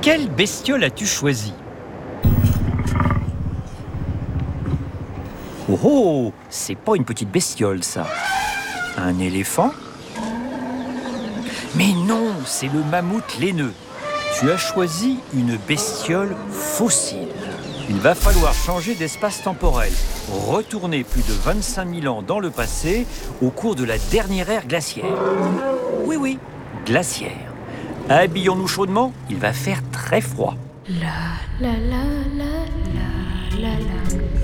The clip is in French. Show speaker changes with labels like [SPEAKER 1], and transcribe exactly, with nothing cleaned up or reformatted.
[SPEAKER 1] Quelle bestiole as-tu choisi? Oh oh, c'est pas une petite bestiole, ça. Un éléphant? Mais non, c'est le mammouth laineux. Tu as choisi une bestiole fossile. Il va falloir changer d'espace temporel, retourner plus de vingt-cinq mille ans dans le passé au cours de la dernière ère glaciaire. Oui, oui, glaciaire. Habillons-nous chaudement, il va faire très froid.
[SPEAKER 2] La la la la la la la.